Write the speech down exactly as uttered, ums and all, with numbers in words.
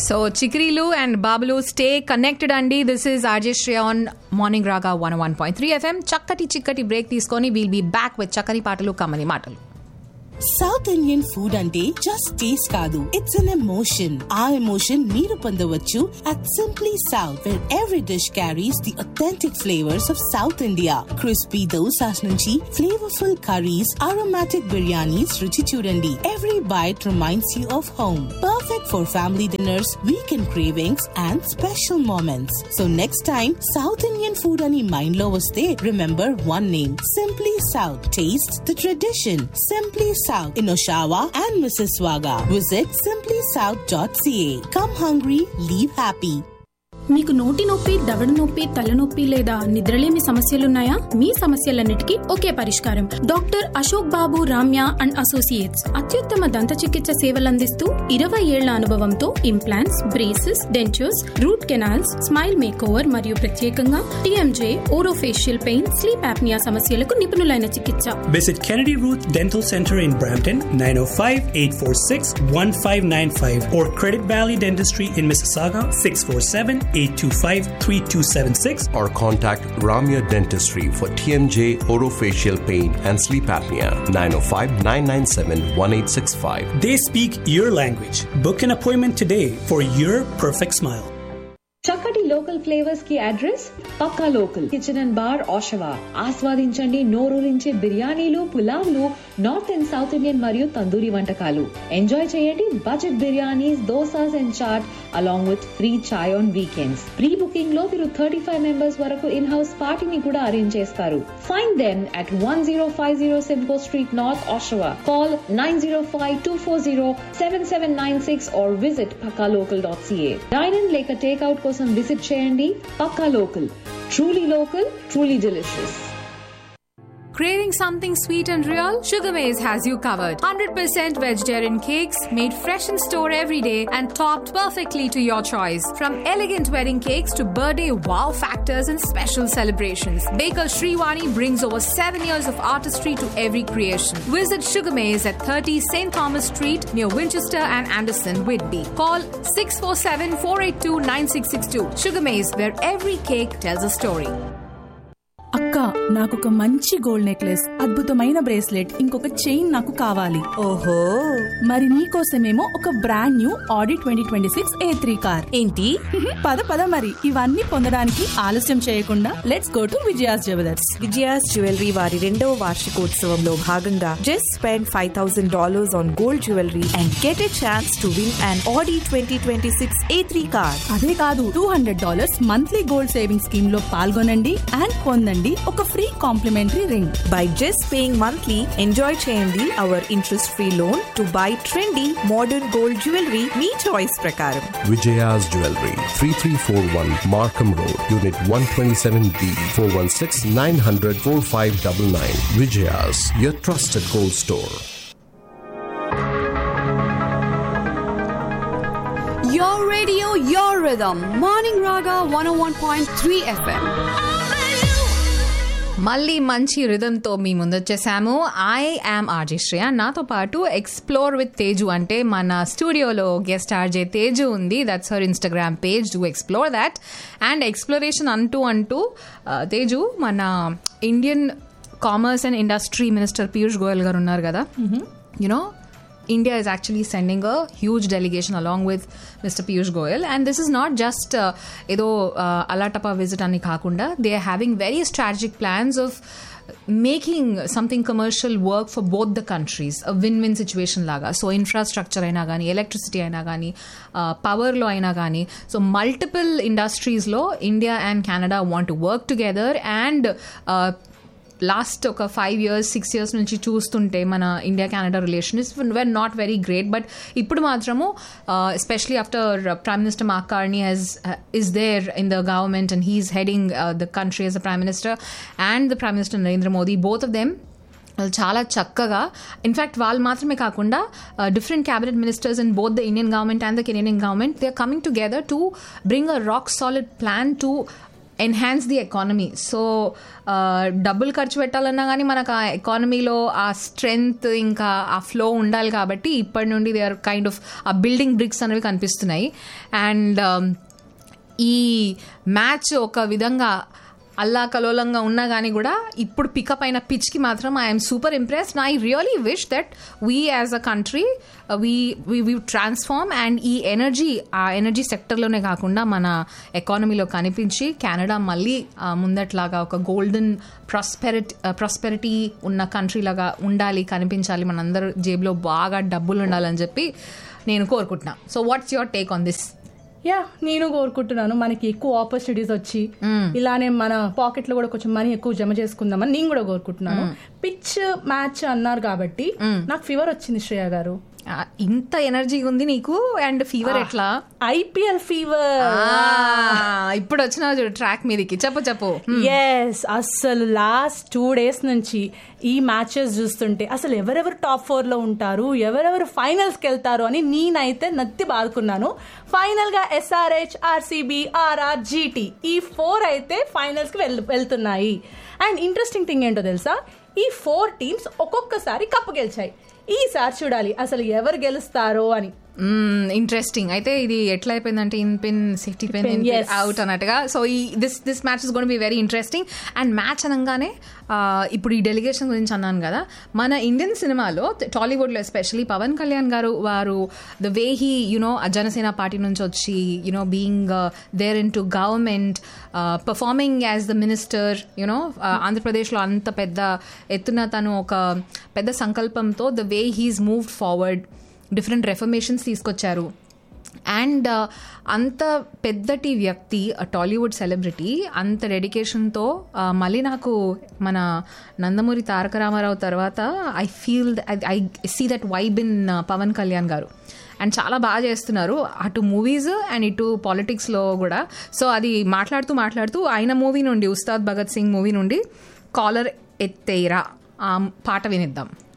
So Chikrilu and Bablu, stay connected andi. This is R J Shreya on Morning Raga one oh one point three F M. Chakkati chikkati break తీసుకొని we'll be back with Chakkani Paatalu Kamani Maatalu. South Indian food ante just taste kaadu, it's an emotion. Our emotion meeru pondavachu at Simply South, where every dish carries the authentic flavors of South India. Crispy dosas nunchi flavorful curries, aromatic biryanis ruchi chudandi. Every bite reminds you of home. Perfect for family dinners, weekend cravings and special moments. So next time South Indian food ani mind lo vaste, remember one name, Simply South. Taste the tradition. Simply South in Oshawa and Mississauga. Visit simply south dot c a. Come hungry, leave happy. మీకు నోటి నొప్పి, దవడ నొప్పి, తలనొప్పి లేదా నిద్రలేమి సమస్యలున్నాయా? మీ సమస్యలన్నిటికీ ఒకే పరిష్కారం. Doctor Ashok Babu Ramya and associates అత్యుత్తమ దంత చికిత్స సేవలందిస్తూ ఇరవై ఏళ్ల అనుభవంతో implants, braces, dentures, route canals, smile makeover మరియు ప్రత్యేకంగా TMJ, orofacial pain, sleep apnoea సమస్యలకు నిపుణులైన చికిత్స. Visit Kennedy Ruth Dental Center in Brampton, nine oh five, eight four six, one five nine five, or Credit Valley Dentistry in Mississauga, six four seven, eight two five, three two seven six, or contact Ramya Dentistry for T M J, orofacial pain and sleep apnea, nine oh five, nine nine seven, one eight six five. They speak your language. Book an appointment today for your perfect smile. చక్కటి local flavours కి address Pakka local kitchen and bar ఓషవా. ఆస్వాదించండి నోరూరించే బిర్యానీలు, పులావ్లు, north and south Indian మరియు తందూరి వంటకాలు. Enjoy చేయండి budget biryanis, dosas and chat along with free chai on weekends. Pre booking లో మీరు thirty five members వరకు ఇన్ హౌస్ పార్టీని కూడా అరేంజ్ చేస్తారు. Find them at one zero five zero Simcoe Street North, Oshawa. Call nine oh five, two four oh, seven seven nine six or visit pakka local dot c a. Dine in లేక take out కోసం visit చేయండి. పక్కా local, truly local, truly delicious. Craving something sweet and real? Sugar Maze has you covered. one hundred percent vegetarian cakes made fresh in store every day and topped perfectly to your choice. From elegant wedding cakes to birthday wow factors and special celebrations, Baker Sriwani brings over seven years of artistry to every creation. Visit Sugar Maze at thirty Saint Thomas Street near Winchester and Anderson, Whitby. Call six four seven, four eight two, nine six six two. Sugar Maze, where every cake tells a story. అక్క, నాకొక మంచి gold necklace, అద్భుతమైన bracelet, ఇంకొక chain నాకు కావాలి. ఓహో, మరి నీకోసమేమో ఒక brand new Audi twenty twenty six ఏ త్రీ కార్. ఏంటి? పద పద మరి ఇవన్నీ పొందడానికి ఆలస్యం చేయకుండా let's go to Vijaya's jewellers. Vijaya's jewellery వారి రెండవ వార్షికోత్సవంలో భాగంగా just spend five thousand dollars on gold jewellery and get a chance to win and Audi twenty twenty six A three car. అదే కాదు, two hundred dollars monthly gold saving scheme లో పాల్గొనండి and పొందండి ఒక free complementary ring. By just paying monthly enjoy చేయండి our interest free loan to buy trendy modern gold jewellery me choice ప్రకారం. Vijaya's Jewelry, three three four one Markham Road, Unit one twenty-seven B, four one six, nine hundred, four five nine nine. Vijaya's, your trusted gold store. Your radio, your rhythm. Morning Raga one oh one point three F M. మళ్ళీ మంచి రిథమ్తో మీ ముందొచ్చేసాము. I am RJ Shreya. నాతో పాటు explore with Teju అంటే మన స్టూడియోలో guest RJ Teju ఉంది. That's her Instagram page, do explore that. And exploration అంటూ అంటూ తేజు మన Indian commerce and industry minister Piyush Goyal గారు ఉన్నారు కదా, you know India is actually sending a huge delegation along with Mister Piyush Goyal, and this is not just uh, edo uh, alatapa visit ani kaakunda. They are having very strategic plans of making something commercial work for both the countries, a win-win situation laga. So infrastructure aina gani, electricity aina gani, uh, power lo aina gani, so multiple industries lo India and Canada want to work together. And uh, last ఒక five years six years నుంచి చూస్తుంటే మన India Canada relations wear not very great. But ఇప్పుడు మాత్రము especially after prime minister mark Carney Hess is there in the government and he's heading the country as the prime minister and the prime minister Narendra Modi, both of them వాళ్ళు చాలా చక్కగా, in fact వాళ్ళు మాత్రమే కాకుండా different cabinet ministers in both the Indian government and the Canadian government, they are coming together to bring a rock solid plan to enhance the economy. So డబ్బులు ఖర్చు పెట్టాలన్నా కానీ మనకు ఆ ఎకానమీలో ఆ స్ట్రెంగ్త్ ఇంకా ఆ ఫ్లో ఉండాలి. కాబట్టి ఇప్పటి నుండి దే ఆర్ కైండ్ ఆఫ్ ఆ బిల్డింగ్ బ్రిక్స్ అనేవి కనిపిస్తున్నాయి. అండ్ ఈ మ్యాచ్ ఒక విధంగా అల్లా కలోలంగా ఉన్నా కానీ కూడా ఇప్పుడు పికప్ అయిన పిచ్కి మాత్రం I'm super impressed. I really wish that we as a country we we transform and ఈ ఎనర్జీ ఆ ఎనర్జీ సెక్టర్లోనే కాకుండా మన ఎకానమీలో కనిపించి కెనడా మళ్ళీ ముందట్లాగా ఒక గోల్డెన్ ప్రాస్పెరిటీ ప్రాస్పెరిటీ ఉన్న కంట్రీ లాగా ఉండాలి, కనిపించాలి, మనందరూ జేబులో బాగా డబ్బులు ఉండాలని చెప్పి నేను కోరుకుంటున్నా. So what's your take on this? Yeah, నేను కోరుకుంటున్నాను మనకి ఎక్కువ ఆపర్చునిటీస్ వచ్చి ఇలానే మన పాకెట్ లో కూడా కొంచెం మనీ ఎక్కువ జమ చేసుకుందామని నేను కూడా కోరుకుంటున్నాను. పిచ్ మ్యాచ్ అన్నారు కాబట్టి నాకు ఫీవర్ వచ్చింది శ్రేయ గారు. ఇంత ఎనర్జీ ఉంది నీకు అండ్ ఫీవర్ ఎట్లా? ఐపీఎల్ ఫీవర్ ఇప్పుడు వచ్చిన ట్రాక్ మీదకి చెప్పు చెప్పు. ఎస్, అసలు లాస్ట్ టూ డేస్ నుంచి ఈ మ్యాచెస్ చూస్తుంటే అసలు ఎవరెవరు టాప్ ఫోర్ లో ఉంటారు, ఎవరెవరు ఫైనల్స్ కి వెళ్తారు అని నేనైతే నత్తి బాదుకున్నాను. ఫైనల్ గా ఎస్ఆర్హెచ్, ఆర్సీబీ, ఆర్ఆర్, జీటీ ఈ ఫోర్ అయితే ఫైనల్స్ కి వెళ్తున్నాయి. అండ్ ఇంట్రెస్టింగ్ థింగ్ ఏంటో తెలుసా, ఈ ఫోర్ టీమ్స్ ఒక్కొక్కసారి కప్పు గెలిచాయి. ఈసారి చూడాలి అసలు ఎవరు గెలుస్తారో అని. ఇంట్రెస్టింగ్. అయితే ఇది ఎట్లా అయిపోయిందంటే in pin safety pin out అన్నట్టుగా. సో ఈ this this match is gonna be very interesting. And match అనగానే ఇప్పుడు ఈ డెలిగేషన్ గురించి అన్నాను కదా, మన ఇండియన్ సినిమాలో టాలీవుడ్లో ఎస్పెషలీ పవన్ కళ్యాణ్ గారు వారు the way he you know Janasena party నుంచి వచ్చి you know being there in to government, performing as the minister, you know ఆంధ్రప్రదేశ్లో అంత పెద్ద ఎత్తున తను ఒక పెద్ద సంకల్పంతో the way he's moved forward, different రెఫర్మేషన్స్ తీసుకొచ్చారు. అండ్ అంత పెద్దటి వ్యక్తి, టాలీవుడ్ సెలబ్రిటీ, అంత డెడికేషన్తో మళ్ళీ నాకు మన నందమూరి తారక రామారావు తర్వాత I feel I see that vibe in Pawan Kalyan గారు. అండ్ చాలా బాగా చేస్తున్నారు అటు మూవీస్ అండ్ ఇటు పాలిటిక్స్లో కూడా. సో అది మాట్లాడుతూ మాట్లాడుతూ ఆయన మూవీ నుండి, ఉస్తాద్ భగత్ సింగ్ మూవీ నుండి కాలర్ ఎత్తేరా ఆ పాట వినిద్దాం.